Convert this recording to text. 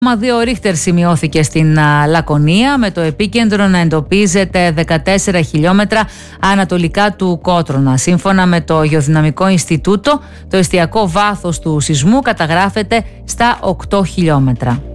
2 Ρίχτερ σημειώθηκε στην Λακωνία, με το επίκεντρο να εντοπίζεται 14 χιλιόμετρα ανατολικά του Κότρονα. Σύμφωνα με το Γεωδυναμικό Ινστιτούτο, το εστιακό βάθος του σεισμού καταγράφεται στα 8 χιλιόμετρα.